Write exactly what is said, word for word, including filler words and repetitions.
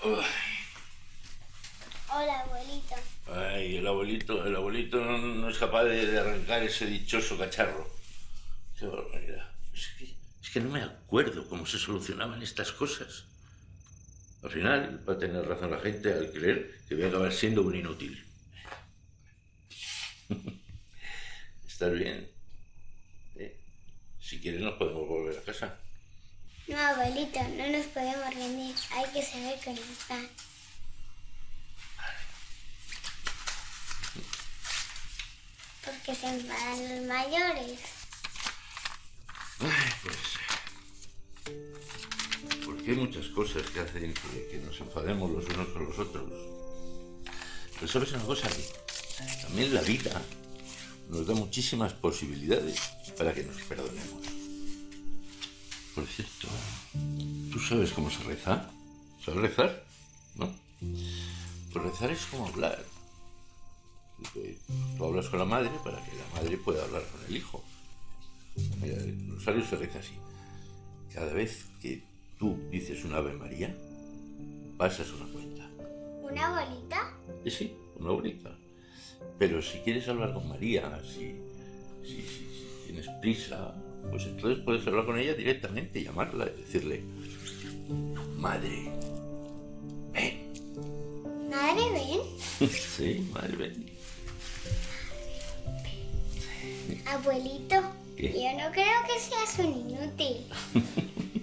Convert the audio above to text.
Hola, abuelito. Ay, el abuelito, el abuelito no, no es capaz de, de arrancar ese dichoso cacharro. Qué barbaridad. Es que, es que no me acuerdo cómo se solucionaban estas cosas. Al final va a tener razón la gente al creer que voy a acabar siendo un inútil. ¿Estás bien? ¿Eh? Si quieres nos podemos volver a casa. No, abuelito, no nos podemos rendir. Hay que saber conectar. Porque se enfadan los mayores. Ay, pues... Porque hay muchas cosas que hacen que, que nos enfademos los unos con los otros. Pero sabes una cosa, que también la vida nos da muchísimas posibilidades para que nos perdonemos. Por cierto, ¿tú sabes cómo se reza? ¿Sabes rezar? ¿No? Pues rezar es como hablar. Tú hablas con la madre para que la madre pueda hablar con el hijo. Mira, el rosario se reza así. Cada vez que tú dices un Ave María, pasas una cuenta. ¿Una bolita? Sí, sí, una bolita. Pero si quieres hablar con María, si, si, si, si tienes prisa, pues entonces puedes hablar con ella directamente, llamarla y decirle: Madre, ven. ¿Madre, ven? Sí, madre, ven. Abuelito, ¿Qué? yo no creo que seas un inútil.